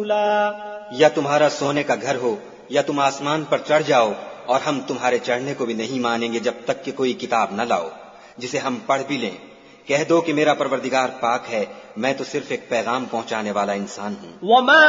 रसूला। या तुम्हारा सोने का घर हो या तुम आसमान पर चढ़ जाओ और हम तुम्हारे चढ़ने को भी नहीं मानेंगे जब तक कि कोई किताब न लाओ जिसे हम पढ़ भी लें। कह दो कि मेरा परवरदिगार पाक है, मैं तो सिर्फ एक पैगाम पहुंचाने वाला इंसान हूँ।